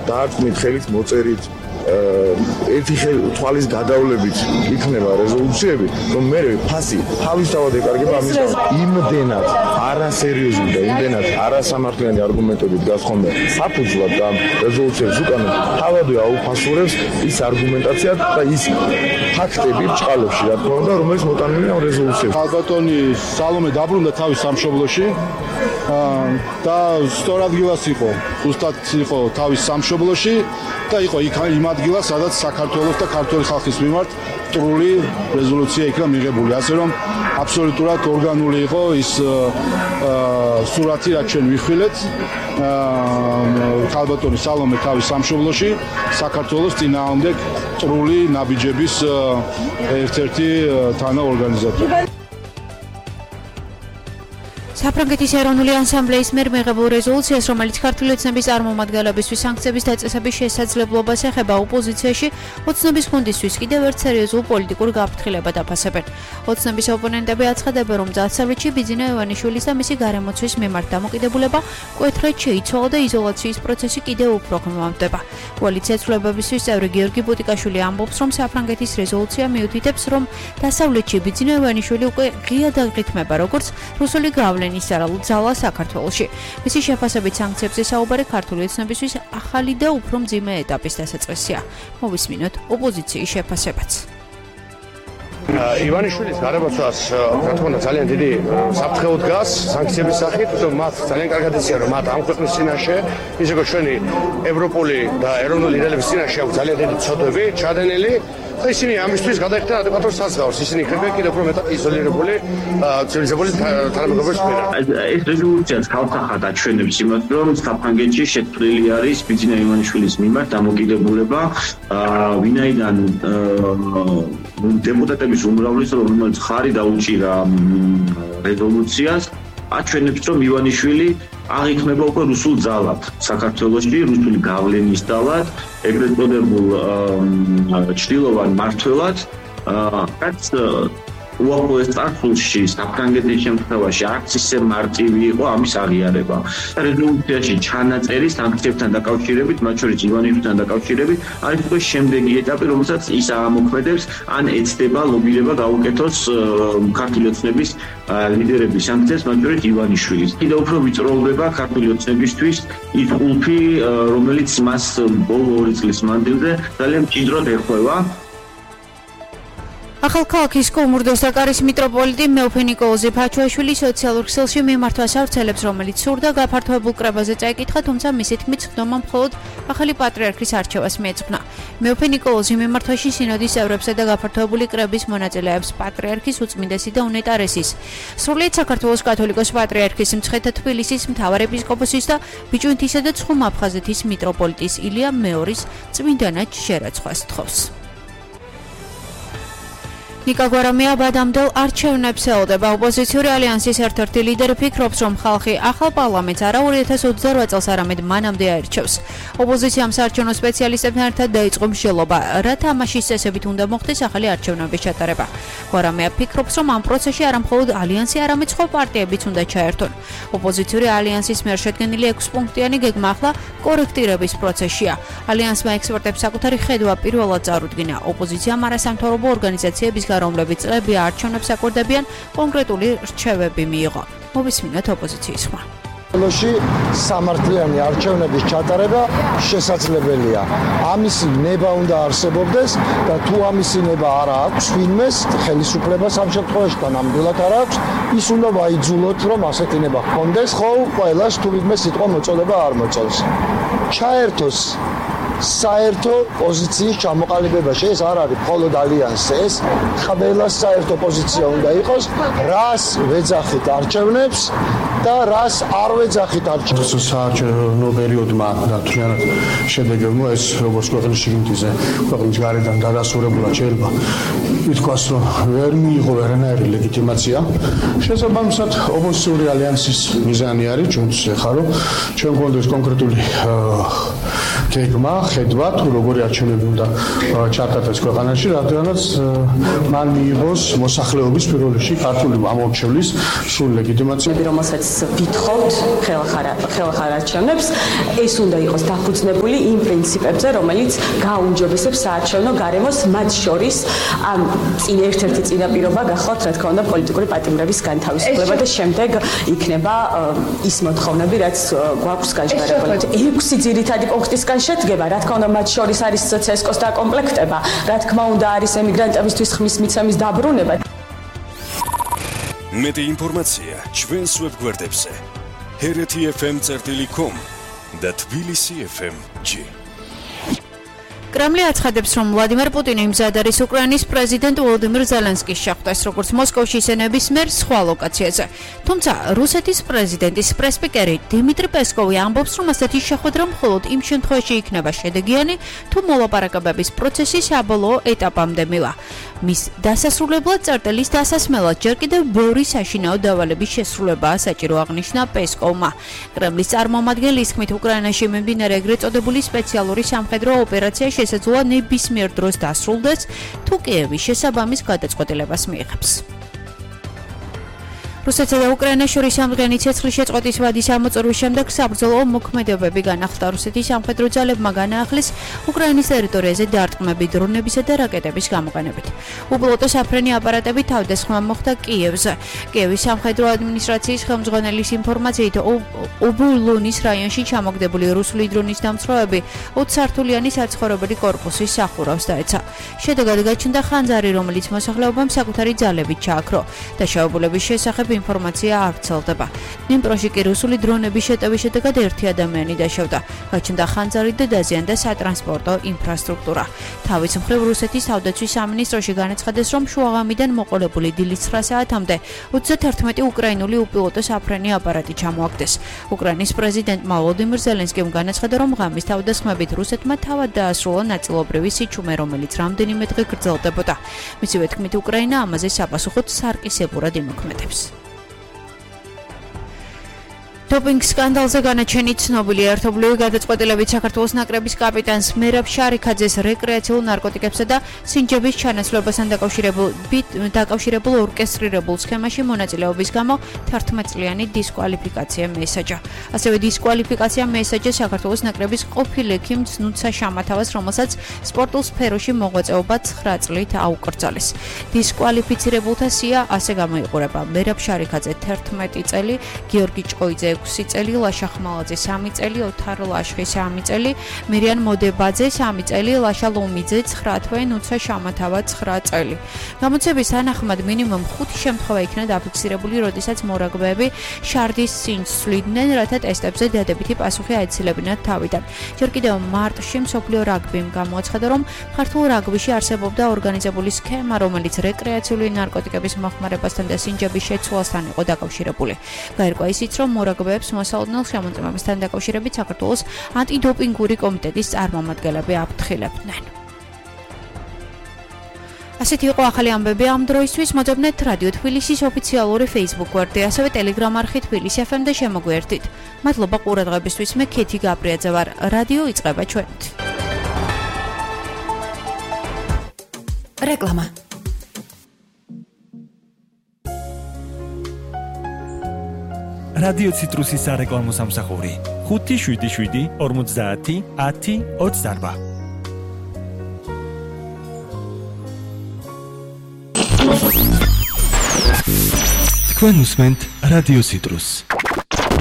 დაარწმით ხელით მოწერით ერთი თვალის გადავლებით იქნება რეზოლუციები, რომ მე ფასი თავისთავად ეკარგება ამის იმდენად არასერიოზული და იმდენად არასამართლიანი არგუმენტებით გასხონდა საფუძვლად და რეზოლუციებს უკან თავადვე აუფასურებს ის არგუმენტაცია და ის ფაქტები ბრჭყალებში, რა თქმა უნდა, რომელიც მოტანილია ამ რეზოლუციებში. ალბათონი სალომე დაბრუნდა თავის სამშობლოში და სწორ ადგილას იყო, ზუსტად იყო თავის სამშობლოში და იყო იმ ადგილას, სადაც საქართველოს და ქართული ხალხის მიმართ მტრული რეზოლუცია იქნა მიღებული. ასე რომ აბსოლუტურად ორგანული იყო ის სურათი, რაც ჩვენ ვიხილეთ ალბათონი სალომე თავის სამშობლოში საქართველოს წინააღმდეგ მტრული ნაბიჯების ერთ-ერთი თანაორგანიზატორი. საფრანგეთის ეროვნული ასამბლეის მიერ მიღებულ რეზოლუციას, რომელიც ქართული ოცნების წარმომადგენლებისთვის სანქციების დაწესების შესაძლებლობას ეხება, ოპოზიციაში ოცნების გუნდისთვის კიდევ ერთ სერიოზულ პოლიტიკურ გაფრთხილებად აფასებენ. ოცნების ოპონენტები აცხადებენ, რომ დასავლეთში ბიძინა ივანიშვილის და მისი გარემოცვის მიმართ დამოკიდებულება მკვეთრად შეიცვალა და იზოლაციის პროცესი კიდევ უფრო ხმამდება. კოალიცია ცვლილებებისთვის წევრი გიორგი ბუტიკაშვილი ამბობს, რომ საფრანგეთის რეზოლუცია მიუთითებს, რომ დასავლეთში ბიძინა ივანიშვილი უკვე ღიად აღიქმება როგორც რუსული გავლენის სარალ ძალა საქართველოში. მისი შეფასებით სანქციებზე საუბარი ქართული ოცნებისთვის ახალი და უფრო მძიმე ეტაპის დასაწყისია. მოვისმინოთ ოპოზიციის შეფასებაც. ივანიშვილის გარემოცვას, რა თქმა უნდა, ძალიან დიდი საფრთხე დგას სანქციების სახით, მათ ძალიან კარგად იციან, რომ მათ ამ ქვეყნის წინაშე, ისე როგორც ჩვენი ევროპული და ეროვნული ლიდერების წინაშე აქვს ძალიან დიდი ცოდვები ჩადენილი. და ისინი ამისთვის გადაიხდნენ ადეკვატურ საზღაურს. ისინი იქნებიან კიდევ უფრო მეტად იზოლირებული ცივილიზებული თანამეგობრობის პირად. ეს რეზოლუციაც ქალთახად აჩვენებს იმას, რომ საფრანგეთში შეცვლილი არის ბიძინა ივანიშვილის მიმართ დამოკიდებულება, ვინაიდან დეპუტატების უმრავლესობა, რომელიც ხარი დაუჭირა რეზოლუციას, აჩვენებს, რომ ივანიშვილი აღიქმება უკვე რუსულ ძალად საქართველოში, რუსული გავლენის ძალად, ეგრეთ წოდებულ ჩრდილოვან მმართველად, რაც უახლოეს წარსულში საფრანგეთის შემთხვევაში არც ისე მარტივი იყო ამის აღიარება. რეზოლუციაში ჩანაწერი სანქციებთან დაკავშირებით, მათ შორის ივანიშვილთან დაკავშირებით, არის უკვე შემდეგი ეტაპი, რომელსაც ის ამოქმედებს, ან ეცდება ლობირება გაუკეთოს ქართული ოცნების ლიდერების სანქციებს, მათ შორის ივანიშვილის. კიდევ უფრო ვიწროვდება ქართული ოცნებისთვის ის ყულფი, რომელიც მას ბოლო 2 წლის მანძილზე ძალიან მჭიდროდ ეხება. ახალქალაქის კოლმურდოს დაკარის მიტროპოლიტი მეუფე ნიკოლოზი ფაჩუაშვილი სოციალურ ქსელში მიმართვას ავრცელებს, რომელიც სურდა გაფართოებულ კრებაზე წაიკითხა, თუმცა მისი თქმით სხდომა მხოლოდ ახალი პატრიარქის არჩევას მიეძღვნა. მეუფე ნიკოლოზი მიმართვაში სინოდის წევრებსა და გაფართოებული კრების მონაწილეებს პატრიარქის უწმინდესი და უნეტარესის, სრულიად საქართველოს კათოლიკოს პატრიარქის, მცხეთა თბილისის მთავარ ეპისკოპოსის და ბიჭვინთისა და ცხუმ აფხაზეთის მიტროპოლიტის ილია მეორის წმინდანად შერაცხვას თხოვს. ნიკა გვარამია ბადამდელ არჩევნებს ელოდება. ოპოზიციური ალიანსის ერთ-ერთი ლიდერი ფიქრობს, რომ ხალხი ახალ პარლამენტს არა 2028 წელს, არამედ მანამდე აირჩევს. ოპოზიციამ საარჩევნო სპეციალისტებთან ერთად დაიწყო მსჯელობა, რა თამაშის წესებით უნდა მოხდეს ახალი არჩევნების ჩატარება. გვარამია ფიქრობს, რომ ამ პროცესში არა მხოლოდ ალიანსი, არამედ სხვა პარტიებიც უნდა ჩაერთონ. ოპოზიციური ალიანსის მიერ შედგენილი 6 პუნქტიანი გეგმა ახლა კორექტირების პროცესშია. ალიანსმა ექსპერტებს საკუთარი ხედვა პირველად წარუდგინა. ოპოზიციამ არასამთავრობო ორგანიზაციების რომლებიც წლები არჩევნებს აკვირდებიან, კონკრეტული რჩევები მიიღო. მოვისმინოთ ოპოზიციის ხმა. საქართველოში სამართლიანი არჩევნების ჩატარება შესაძლებელია. ამისი ნება უნდა არსებობდეს და თუ ამისი ნება არ აქვს ვინმეს ხელისუფლებას ამ შემთხვევაში და ნამდვილად არ აქვს, ის უნდა ვაიძულოთ, რომ ასეთი ნება ჰქონდეს, ხო, ყველას თუ ვინმე სიტყვა მოწოდება არ მოწონს. ჩაერთოს საერთო პოზიციის ჩამოყალიბებაში, ეს არ არის მხოლოდ ალიანსზე, ეს ყველა საერთო პოზიცია უნდა იყოს, რას ვეძახით არჩევნებს და რას არ ვეძახით არჩევნებს. საარჩევნო პერიოდმა და თლიანად შედეგებმა ეს როგორც ქვეყნის შიგნითზე, ქვეყნის გარედან დადასტურებულად შეიძლება ითქვას, რომ ვერ მიიღო ვერანაირი ლეგიტიმაცია. შესაბამისად, ოპოზიციური ალიანსის მიზანი არის ჩვენთვის ახლა, რომ ჩვენ გვქონდეს კონკრეტული გეგმა, ხედვა თუ როგორი არჩევნები უნდა ჩატარდეს ქვეყანაში, რადგანაც მან მიიღოს მოსახლეობის პირველ რიგში ქართული ამორჩევლის სრული ლეგიტიმაცია, რომელსაც ვითხოვთ ხელახარ არჩევნებს, ეს უნდა იყოს დაფუძნებული იმ პრინციპებზე, რომელიც გააუმჯობესებს საარჩევნო გარემოს, მათ შორის ამ ერთ-ერთი წინაპირობა გახლავთ, რა თქმა უნდა, პოლიტიკური პატიმრების განთავისუფლება და შემდეგ იქნება ის მოთხოვნები, რაც გვაქვს გაჟღერებული. 6 ძირითადი პუნქტისგან შედგება, რა თქმა უნდა, მათ შორის არის CSKOS დაკომპლექტება, რა თქმა უნდა, არის ემიგრანტებისთვის ხმის მიცემის დაბრუნება. მეტი ინფორმაცია ჩვენს ვებგვერდებზე hereti.fm.com და tbilisi.fm.g. კრემლი აცხადებს, რომ ვლადიმერ პუტინი იმზად არის უკრაინის პრეზიდენტ ვოლოდიმირ ზელენსკის შეხვდეს, როგორც მოსკოვში, ისე ნებისმიერ სხვა ლოკაციაზე. თუმცა რუსეთის პრეზიდენტის პრესპიკერი დიმიტრი პესკოვი ამბობს, რომ ასეთი შეხვედრა მხოლოდ იმ შემთხვევაში იქნება შედეგიანი, თუ მოლაპარაკებების პროცესი საბოლოო ეტაპამდე მივა. მის დასასრულებლად წერტილის დასასმელად ჯერ კიდევ ბევრი საშინაო დავალების შესრულებაა საჭირო, აღნიშნა პესკოვმა. კრემლის წარმომადგენლის თქმით, უკრაინაში მიმდინარე ეგრეთ წოდებული სპეციალური სამხედრო ოპერაცია შესაძლოა ნებისმიერ დროს დასრულდეს, თუ კიევი შესაბამის გადაწყვეტილებას მიიღებს. რუსეთსა და უკრაინას შორის სამდღიანი ცეცხლის შეწყვეტის ვადის ამოწურვის შემდეგ საბრძოლო მოქმედებები განახლდა. რუსეთის სამხედრო ძალებმა განაახლეს უკრაინის ტერიტორიაზე დარტყმები დრონებისა და რაკეტების გამოყენებით. უპილოტო საფრენი აპარატები თავდასხმა მოხდა კიევზე. კიევის სამხედრო ადმინისტრაციის ხელმძღვანელის ინფორმაციით, ობოლონის რაიონში ჩამოგდებული რუსული დრონის დამცროები 20 სართულიანი საცხოვრებელი კორპუსის სახურავს დაეცა. შედეგად გაჩნდა ხანძარი, რომელიც მოსახლეობამ საკუთარი ძალებით ჩააქრო. დაშავებულების შესახებ ინფორმაცია არ ვრცელდება. დნიპროში კი რუსული დრონების შეტევის შედეგად ერთი ადამიანი დაშავდა. გაჩნდა ხანძარი და დაზიანდა სატრანსპორტო ინფრასტრუქტურა. თავის მხრივ რუსეთის თავდაცვის სამინისტროში განაცხადეს, რომ შუაღამიდან მოყოლებული დილის 9 საათამდე 31 უკრაინული უპილოტო საფრენი აპარატი ჩამოაგდეს. უკრაინის პრეზიდენტმა ვოლოდიმირ ზელენსკიმ განაცხადა, რომ ღამის თავდასხმებით რუსეთმა თავად დაასრულა ნაწილობრივი სიჩუმე, რომელიც რამდენიმე დღე გრძელდებოდა. მისივე თქმით, უკრაინა ამაზე საპასუხოდ სარკისებურად იმოქმედებს. დოპინგ სკანდალზე განაჩენით ცნობილი ერთობლივი გადაწყვეტილებით საქართველოს ნაკრების კაპიტანს მერაბ შარიქაძეს რეკრეაციულ ნარკოტიკებსა და სინჯების ჩანაცვლებასთან დაკავშირებულ ორკესტრირებულ სქემაში მონაწილეობის გამო 11 წლიანი დისკვალიფიკაცია მიესაჯა. ასევე დისკვალიფიკაცია მიესაჯა საქართველოს ნაკრების ყოფილ ექიმ ცნუცა შამათავას, რომელსაც სპორტულ სფეროში მოღვაწეობა 9 წლით აუკრძალეს. დისკვალიფიცირებულთა სია ასე გამოიყურება: მერაბ შარიქაძე 11 წელი, გიორგი ჭყოიძე 6 წელი, ლაშა ხმალაძე 3 წელი, ოთარ ლაშხი 3 წელი, მირიან მოდებაძე 3 წელი, ლაშა ლომიძე 9 თვე, ნუცა შამათავა 9 წელი. გამოცების თანახმად მინიმუმ 5 შემთხვევა იქნა დაფიქსირებული, როდესაც მორაგბეები შარდის სინჯს ცვლიდნენ, რათა ტესტებზე დადებითი პასუხი აეცილებინათ თავიდან. ჯერ კიდევ მარტში მსოფლიო რაგბიმ გამოაცხადა, რომ ქართულ რაგბიში არსებობდა ორგანიზებული სქემა, რომელიც რეკრეაციული ნარკოტიკების მოხმარებასთან და სინჯების შეცვლასთან იყო დაკავშირებული. გაირკვა ისიც, რომ მორაგბეებს მოსალოდნელ შემოწმებასთან დაკავშირებით საქართველოს ანტიდოპინგური კომიტეტის წარმომადგენლები აფრთხილებდნენ. ასეთი იყო ახალი ამბები ამ დროისთვის. მოძებნეთ რადიო თბილისის ოფიციალური Facebook გვერდი, ასევე Telegram არხი თბილისი FM და შემოგვიერთდით. მადლობა ყურადღებისთვის. მე ქეთი გაბრიაძე ვარ. რადიო იწყება ჩვენით. რეკლამა. რადიო ციტრუსის სარეკლამო სამსახური 577 50 10 28. თქვენ უსმენთ რადიო ციტრუსს.